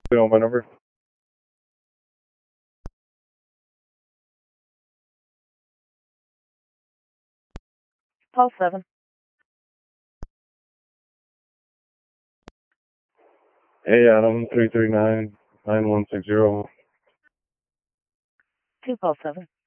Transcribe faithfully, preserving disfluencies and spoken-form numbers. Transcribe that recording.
You know my number? Paul seven. Hey, Adam, three three nine nine one six zero. Two Paul seven.